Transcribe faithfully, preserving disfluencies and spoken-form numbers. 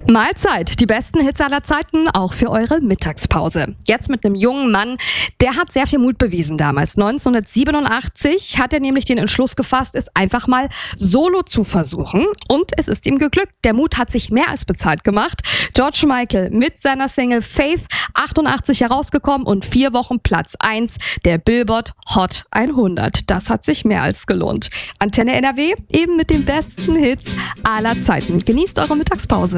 Mahlzeit, die besten Hits aller Zeiten, auch für eure Mittagspause. Jetzt mit einem jungen Mann, der hat sehr viel Mut bewiesen damals. neunzehnhundertsiebenundachtzig hat er nämlich den Entschluss gefasst, es einfach mal solo zu versuchen. Und es ist ihm geglückt. Der Mut hat sich mehr als bezahlt gemacht. George Michael mit seiner Single Faith, achtundachtzig herausgekommen und vier Wochen Platz eins der Billboard Hot hundert. Das hat sich mehr als gelohnt. Antenne N R W, eben mit den besten Hits aller Zeiten. Genießt eure Mittagspause.